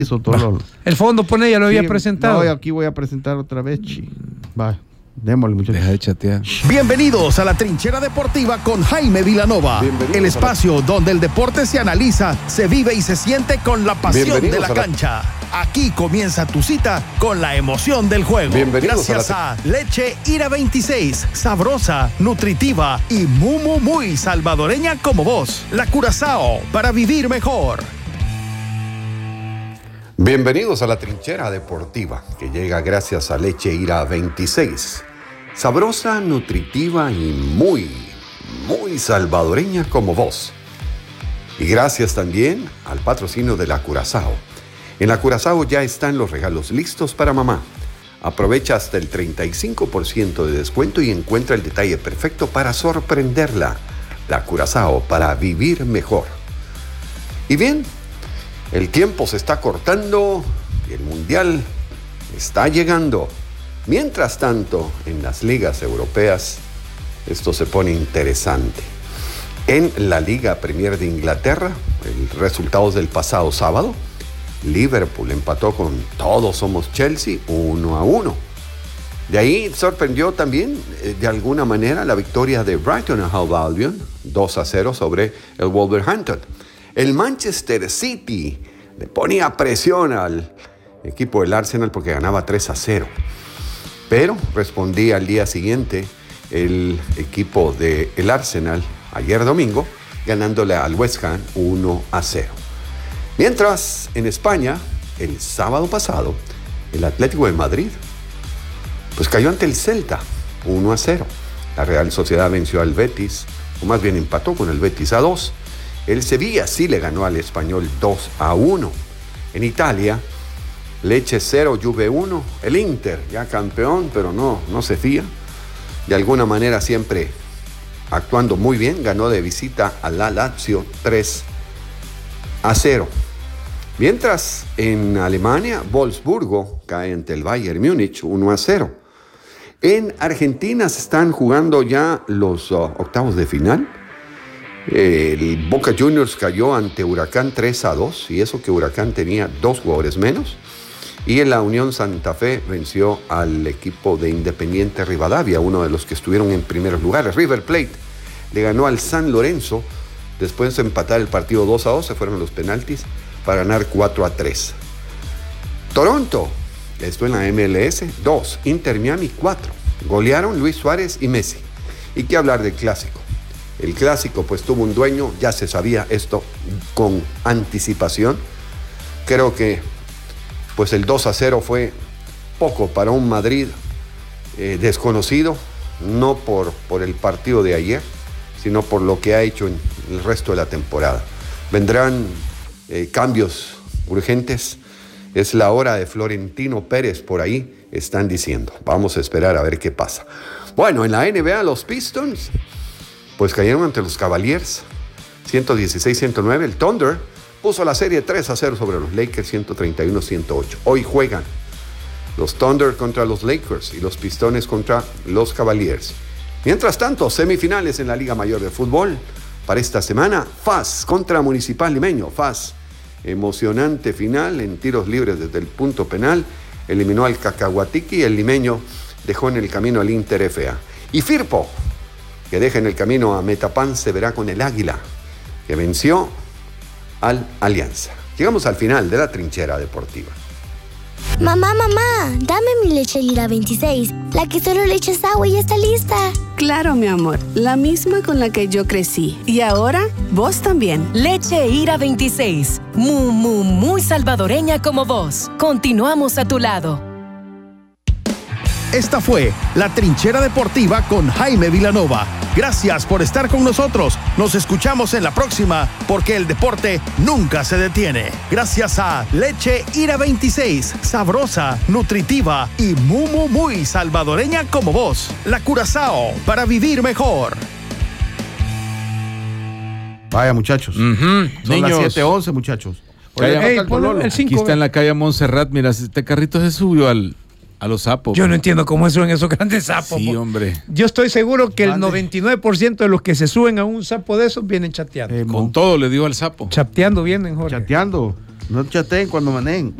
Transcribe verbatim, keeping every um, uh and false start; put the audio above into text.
Eso todo lo... El fondo, pone, ya lo había sí, presentado. No, aquí voy a presentar otra vez, chi. Va, démosle, muchachos. Deja de chatear. Bienvenidos a la Trinchera Deportiva con Jaime Vilanova. El espacio la... donde el deporte se analiza, se vive y se siente con la pasión de la cancha. La... Aquí comienza tu cita con la emoción del juego. Gracias a, la... a Leche Ira veintiséis, sabrosa, nutritiva y muy, muy, muy salvadoreña como vos. La Curazao, para vivir mejor. Bienvenidos a la Trinchera Deportiva, que llega gracias a Leche Ira veintiséis. Sabrosa, nutritiva y muy, muy salvadoreña como vos. Y gracias también al patrocinio de la Curazao. En la Curazao ya están los regalos listos para mamá. Aprovecha hasta el treinta y cinco por ciento de descuento y encuentra el detalle perfecto para sorprenderla. La Curazao, para vivir mejor. Y bien, el tiempo se está cortando y el Mundial está llegando. Mientras tanto, en las ligas europeas, esto se pone interesante. En la Liga Premier de Inglaterra, el resultados del pasado sábado, Liverpool empató con Todos Somos Chelsea uno a uno. De ahí sorprendió también, de alguna manera, la victoria de Brighton and Hove Albion, dos a cero sobre el Wolverhampton. El Manchester City le ponía presión al equipo del Arsenal porque ganaba tres a cero. Pero respondía al día siguiente el equipo del Arsenal, ayer domingo, ganándole al West Ham uno a cero. Mientras, en España, el sábado pasado, el Atlético de Madrid pues cayó ante el Celta uno a cero. La Real Sociedad venció al Betis, o más bien empató con el Betis a dos. El Sevilla sí le ganó al Español dos a uno. En Italia, Lecce cero, Juve uno. El Inter, ya campeón, pero no, no se fía. De alguna manera siempre actuando muy bien, ganó de visita a la Lazio tres a cero. Mientras, en Alemania, Wolfsburgo cae ante el Bayern Múnich uno a cero. En Argentina se están jugando ya los uh, octavos de final. El Boca Juniors cayó ante Huracán tres a dos, y eso que Huracán tenía dos jugadores menos. Y en la Unión Santa Fe venció al equipo de Independiente Rivadavia, uno de los que estuvieron en primeros lugares. River Plate le ganó al San Lorenzo, después de empatar el partido dos a dos, se fueron a los penaltis para ganar cuatro a tres. Toronto, esto en la M L S, dos, Inter Miami cuatro. Golearon Luis Suárez y Messi. ¿Y qué hablar del clásico? El clásico pues tuvo un dueño, ya se sabía esto con anticipación. Creo que pues el dos a cero fue poco para un Madrid eh, desconocido, no por, por el partido de ayer, sino por lo que ha hecho en el resto de la temporada. Vendrán eh, cambios urgentes. Es la hora de Florentino Pérez, por ahí están diciendo. Vamos a esperar a ver qué pasa. Bueno, en la N B A los Pistons pues cayeron ante los Cavaliers ciento dieciséis a ciento nueve. El Thunder puso la serie tres a cero sobre los Lakers ciento treinta y uno a ciento ocho. Hoy juegan los Thunder contra los Lakers y los Pistones contra los Cavaliers. Mientras tanto, semifinales en la Liga Mayor de Fútbol para esta semana. F A S contra Municipal Limeño. F A S, emocionante final en tiros libres desde el punto penal. Eliminó al Cacahuatiqui y el limeño dejó en el camino al Inter F A. Y Firpo, que deja en el camino a Metapan, se verá con el Águila, que venció al Alianza. Llegamos al final de la Trinchera Deportiva. Mamá, mamá, dame mi leche Ira veintiséis, la que solo le echas agua y ya está lista. Claro, mi amor, la misma con la que yo crecí. Y ahora, vos también. Leche Ira veintiséis, muy, muy, muy salvadoreña como vos. Continuamos a tu lado. Esta fue la Trinchera Deportiva con Jaime Vilanova. Gracias por estar con nosotros. Nos escuchamos en la próxima, porque el deporte nunca se detiene. Gracias a Leche Ira veintiséis, sabrosa, nutritiva y muy, muy, muy salvadoreña como vos. La Curazao, para vivir mejor. Vaya, muchachos. Uh-huh. Son Niños. las siete once, muchachos. Oye, hey, ponle el cinco, aquí está en la calle Montserrat. Mira, este carrito se subió al... a los sapos. Yo no entiendo cómo eso en esos grandes sapos. Sí, hombre. Yo estoy seguro que el Mande. noventa y nueve por ciento de los que se suben a un sapo de esos vienen chateando. Eh, Con todo le dio al sapo. Chateando vienen, Jorge. Chateando. No chateen cuando manejen.